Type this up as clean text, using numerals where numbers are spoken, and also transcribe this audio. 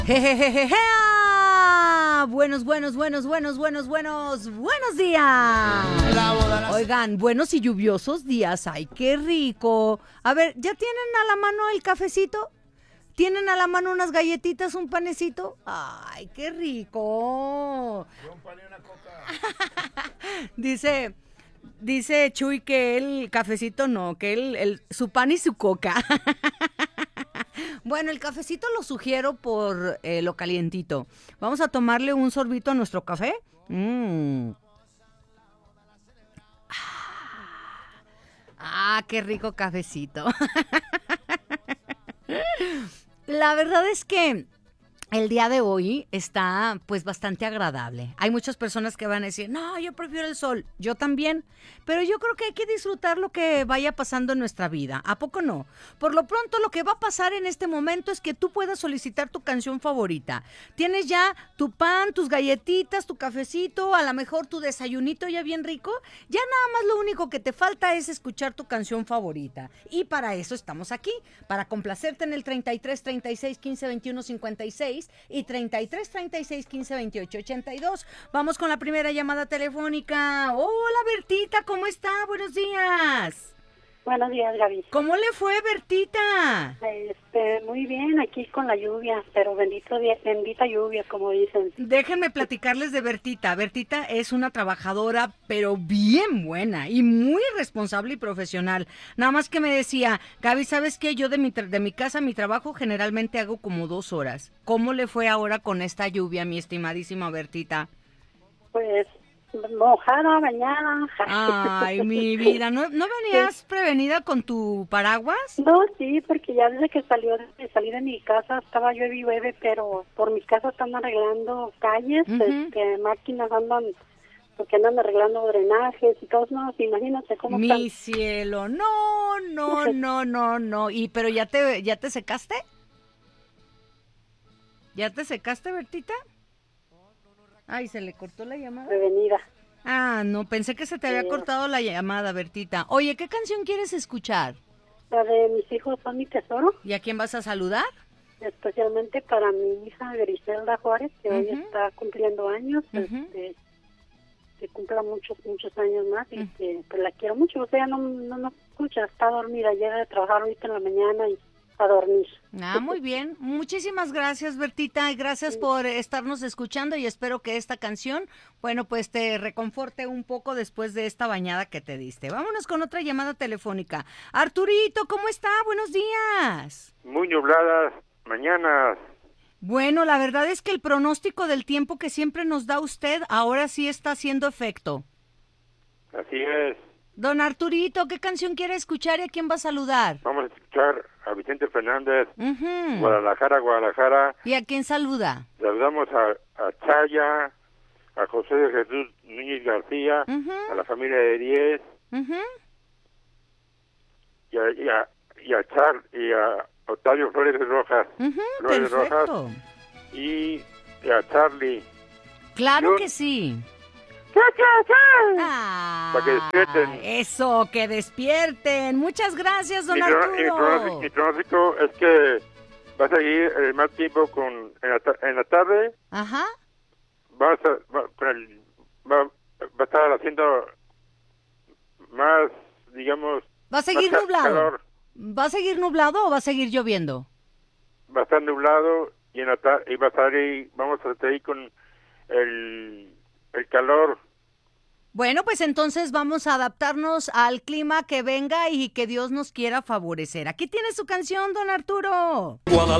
Jejejeje. Buenos días. Oigan, buenos y lluviosos días. Ay, qué rico. A ver, ¿ya tienen a la mano el cafecito? ¿Tienen a la mano unas galletitas, un panecito? Ay, qué rico. Un pan y una coca. Dice Chuy que el cafecito no, que su pan y su coca. Bueno, el cafecito lo sugiero por lo calientito. Vamos a tomarle un sorbito a nuestro café. Qué rico cafecito. La verdad es que el día de hoy está pues bastante agradable. Hay muchas personas que van a decir, no, yo prefiero el sol. Yo también. Pero yo creo que hay que disfrutar lo que vaya pasando en nuestra vida. ¿A poco no? Por lo pronto lo que va a pasar en este momento es que tú puedas solicitar tu canción favorita. Tienes ya tu pan, tus galletitas, tu cafecito, a lo mejor tu desayunito ya bien rico. Ya nada más lo único que te falta es escuchar tu canción favorita. Y para eso estamos aquí. Para complacerte en el 33 36 15 21 56 y 33 36 15 28 82. Vamos con la primera llamada telefónica. Hola Bertita, ¿cómo está? Buenos días. Buenos días, Gaby. ¿Cómo le fue, Bertita? Muy bien, aquí con la lluvia, pero bendita lluvia, como dicen. Déjenme platicarles de Bertita. Bertita es una trabajadora, pero bien buena y muy responsable y profesional. Nada más que me decía, Gaby, ¿sabes qué? Yo de mi casa a mi trabajo generalmente hago como 2 horas. ¿Cómo le fue ahora con esta lluvia, mi estimadísima Bertita? Pues mojada, bañada. Ay, mi vida, ¿no venías prevenida con tu paraguas? No, sí, porque ya desde que salí de mi casa estaba llueve y llueve, pero por mi casa están arreglando calles, máquinas porque andan arreglando drenajes y todo, no, imagínate cómo están. Mi cielo, no. Pero ya te secaste? ¿Ya te secaste, Bertita? Ay, se le cortó la llamada. Prevenida. No, pensé que se te había cortado la llamada, Bertita. Oye, ¿qué canción quieres escuchar? La de Mis hijos son mi tesoro. ¿Y a quién vas a saludar? Especialmente para mi hija Griselda Juárez, que hoy está cumpliendo años, que cumpla muchos años más y que pues la quiero mucho. O sea, no escucha, está dormida, llega de trabajar ahorita en la mañana y a dormir. Muy bien. Muchísimas gracias, Bertita, y gracias por estarnos escuchando y espero que esta canción, bueno, pues te reconforte un poco después de esta bañada que te diste. Vámonos con otra llamada telefónica. Arturito, ¿cómo está? Buenos días. Muy nubladas mañanas. Bueno, la verdad es que el pronóstico del tiempo que siempre nos da usted ahora sí está haciendo efecto. Así es. Don Arturito, ¿qué canción quiere escuchar y a quién va a saludar? Vamos a escuchar a Vicente Fernández, Guadalajara. ¿Y a quién saluda? Saludamos a Chaya, a José de Jesús Núñez García, a la familia de Diez, y a Octavio Flores Rojas. Perfecto. Y a Charlie. Claro que sí. Para que despierten. Eso, que despierten. Muchas gracias, don Arturo. Mi pronóstico es que va a seguir el mal tiempo en la tarde. Ajá. Va a estar haciendo más, digamos... ¿Va a seguir nublado? Calor. ¿Va a seguir nublado o va a seguir lloviendo? Va a estar nublado y vamos a estar ahí con el calor. Bueno, pues entonces vamos a adaptarnos al clima que venga y que Dios nos quiera favorecer. Aquí tiene su canción, don Arturo. Guadalajara.